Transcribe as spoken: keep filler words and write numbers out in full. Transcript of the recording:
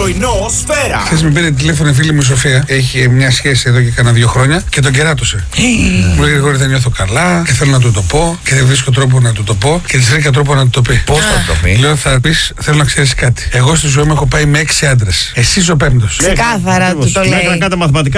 Πρωινό Σφαίρα. Χθες με πήρε τηλέφωνο η φίλη μου η Σοφία. Έχει μια σχέση εδώ και κάνα δύο χρόνια και τον κεράτωσε. Μου λέει: Γρηγόρη, δεν νιώθω καλά και θέλω να του το πω και δεν βρίσκω τρόπο να του το πω και τη βρήκα τρόπο να του το πει. Πώς θα το πει? Λέω: θα πει, θέλω να ξέρει κάτι. Εγώ στη ζωή μου έχω πάει με έξι άντρες. Εσύ ο πέμπτος. Ξεκάθαρα του το λέει. Έκανα κάτι μαθηματικά.